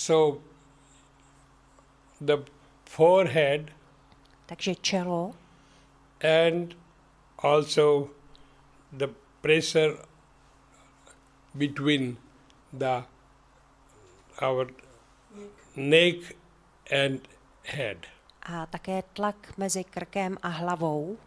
So the forehead Takže čelo and also the pressure between our neck and head. a také tlak mezi krkem a hlavou.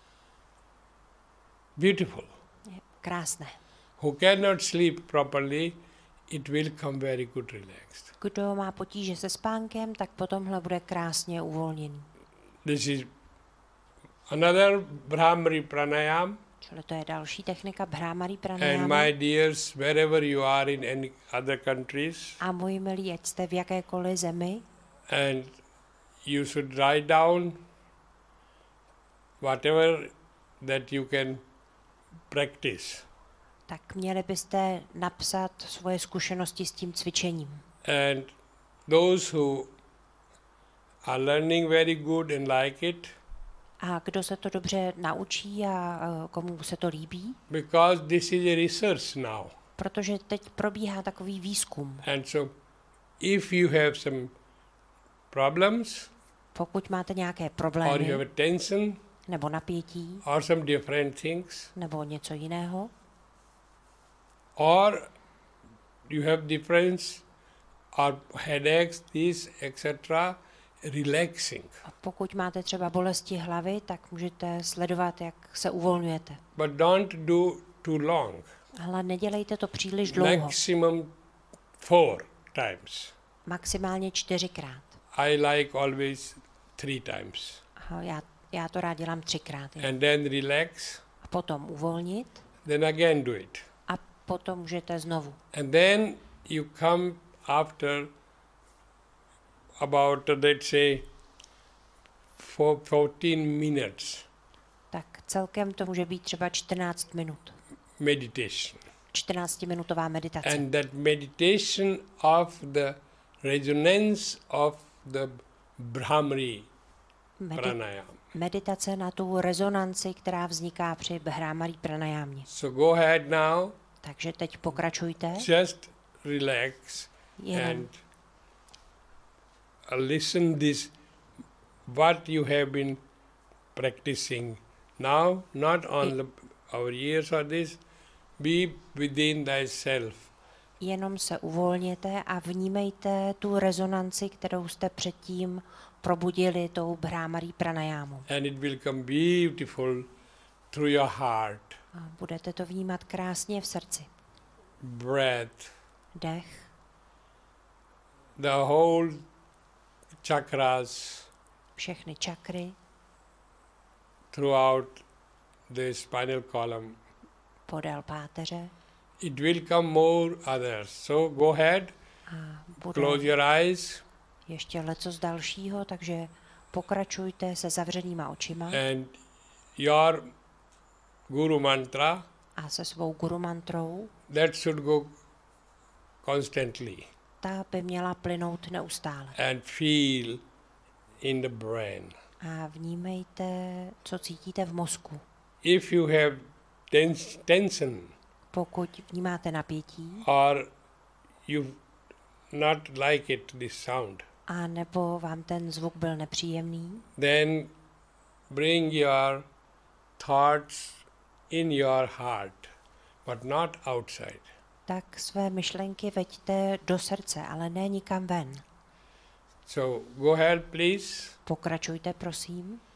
Beautiful. Je krásné. Who cannot sleep properly, it will come very good relaxed. Kdo má potíže se spánkem, tak potomhle bude krásně uvolněný. This is another Brahmari pranayam. Čili to je další technika Bhramari And pranayama. my dears, wherever you are in any other countries, A moji milí, ať jste v jakékoliv zemi, and you should write down whatever that you can practice. tak měli byste napsat svoje zkušenosti s tím cvičením. And those who are learning very good and like it, A kdo se to dobře naučí a komu se to líbí, because this is a research now. protože teď probíhá takový výzkum. And so if you have some problems, Pokud máte nějaké or you problémy have a tension, nebo napětí or some different things, nebo něco jiného, or you have difference or headaches, this, etc., relaxing. a pokud máte třeba bolesti hlavy, tak můžete sledovat, jak se uvolňujete. But don't do too long. Ale nedělejte to příliš dlouho, Maximum 4 times. maximálně 4krát. I like always 3 times. A já to rád dělám 3krát. And then relax, A potom uvolnit then again do it. a potom můžete znovu. And then you come after about, let's say, 14 minutes Tak celkem to může být třeba 14 minut. meditation. 14-minutová meditace. And that meditation of the resonance of the Brahmari pranayama. Meditace na tu rezonanci, která vzniká při Bhramari pranajámě. So go ahead now, Takže teď pokračujte, just relax jenom and listen this what you have been practicing now, not on our ears or this, be within thyself. Jenom se uvolněte a vnímejte tu rezonanci, kterou jste předtím probudili tou Bhramari pranajámou. And it will come beautiful through your heart, A budete to vnímat krásně v srdci. breath, Dech, the whole chakras všechny čakry, throughout the spinal column. podél páteře It will come more others. So go ahead, a close bude your eyes, ještě lecos dalšího, takže pokračujte se zavřenýma očima and your guru mantra, a se svou guru mantrou, that should go constantly ta by měla plynout neustále. and feel in the brain. A vnímejte, co cítíte v mozku. If you have tension Pokud vnímáte napětí, or you not like it, this sound, a nebo vám ten zvuk byl nepříjemný, then bring your thoughts in your heart, but not outside. tak své myšlenky veďte do srdce, ale ne nikam ven. So go ahead, please. Pokračujte, prosím.